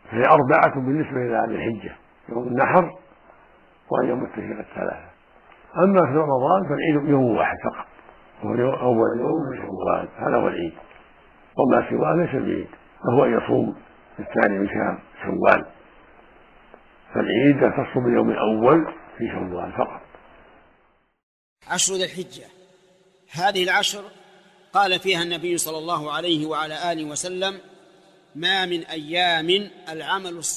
فهي 4 بالنسبة إلى ذي الحجة: يوم النحر ويوم التشريق الثلاثة. أما في رمضان فالعيد يوم واحد فقط، هو أول يوم من شوال، هذا هو العيد، وما سواه ليس العيد، وهو أن يصوم الثاني من شهر شوال، فالعيد يختص باليوم الأول في شوال فقط. عشر ذي الحجة، هذه العشر قال فيها النبي صلى الله عليه وعلى آله وسلم: ما من أيام العمل